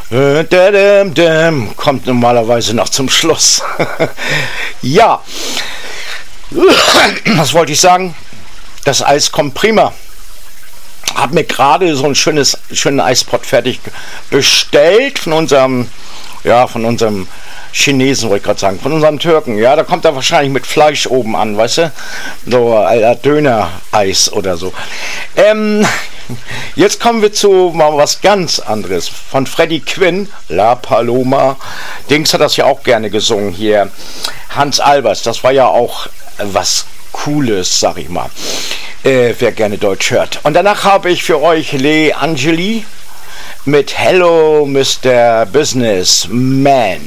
Kommt normalerweise noch zum Schluss. Ja, was wollte ich sagen? Das Eis kommt prima. Hab mir gerade so einen schönen Eispot fertig bestellt von unserem Chinesen, wollte ich gerade sagen, von unserem Türken. Ja, da kommt er wahrscheinlich mit Fleisch oben an, weißt du? So Döner-Eis oder so. Jetzt kommen wir zu mal was ganz anderes. Von Freddie Quinn, La Paloma. Dings hat das ja auch gerne gesungen hier. Hans Albers, das war ja auch was Cooles, sag ich mal. Wer gerne Deutsch hört. Und danach habe ich für euch Le Angeli mit Hello Mr. Businessman.